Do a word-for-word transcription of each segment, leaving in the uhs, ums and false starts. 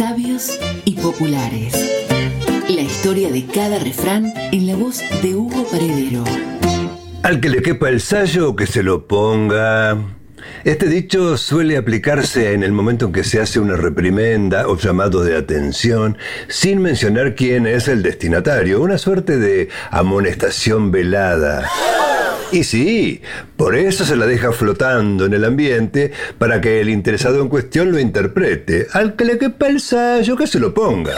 Sabios y populares. La historia de cada refrán en la voz de Hugo Paredero. Al que le quepa el sayo, que se lo ponga. Este dicho suele aplicarse en el momento en que se hace una reprimenda o llamado de atención, sin mencionar quién es el destinatario, una suerte de amonestación velada. Y sí, por eso se la deja flotando en el ambiente para que el interesado en cuestión lo interprete. Al que le quepa el sayo, que se lo ponga.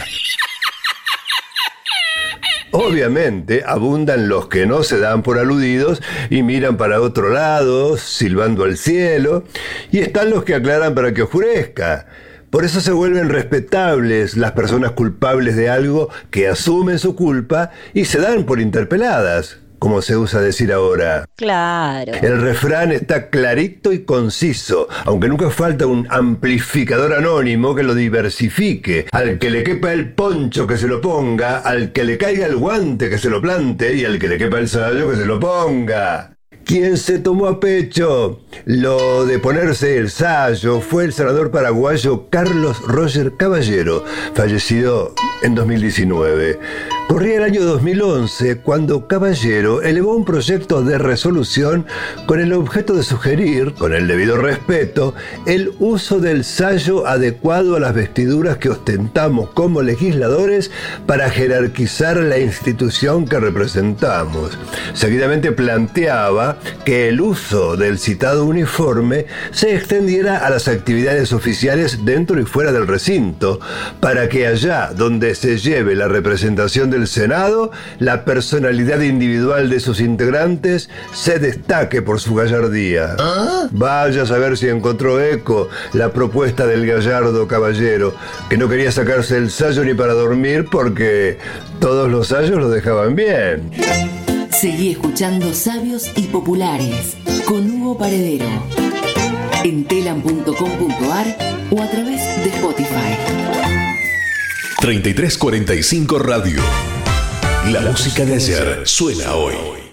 Obviamente, abundan los que no se dan por aludidos y miran para otro lado, silbando al cielo, y están los que aclaran para que oscurezca. Por eso se vuelven respetables las personas culpables de algo que asumen su culpa y se dan por interpeladas, como se usa decir ahora. Claro. El refrán está clarito y conciso, aunque nunca falta un amplificador anónimo que lo diversifique. Al que le quepa el poncho, que se lo ponga; al que le caiga el guante, que se lo plante; y al que le quepa el sayo, que se lo ponga. Quien se tomó a pecho lo de ponerse el sayo fue el senador paraguayo Carlos Roger Caballero, fallecido en dos mil diecinueve. Corría el año dos mil once cuando Caballero elevó un proyecto de resolución con el objeto de sugerir, con el debido respeto, el uso del sayo adecuado a las vestiduras que ostentamos como legisladores para jerarquizar la institución que representamos. Seguidamente planteaba que el uso del citado uniforme se extendiera a las actividades oficiales dentro y fuera del recinto, para que allá donde se lleve la representación del Senado, la personalidad individual de sus integrantes se destaque por su gallardía. ¿Ah? Vaya a saber si encontró eco la propuesta del gallardo Caballero, que no quería sacarse el sayo ni para dormir porque todos los sayos lo dejaban bien. Seguí escuchando Sabios y Populares con Hugo Paredero en telam punto com punto ar o a través de Spotify. treinta y tres cuarenta y cinco Radio. La música de ayer suena hoy.